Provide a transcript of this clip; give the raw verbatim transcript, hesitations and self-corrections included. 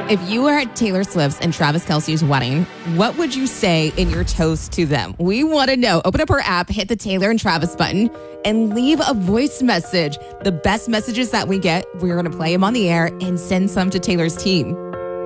If you were at Taylor Swift's and Travis Kelce's wedding, what would you say in your toast to them? We want to know. Open up our app, hit the Taylor and Travis button, and leave a voice message. The best messages that we get, we're going to play them on the air and send some to Taylor's team.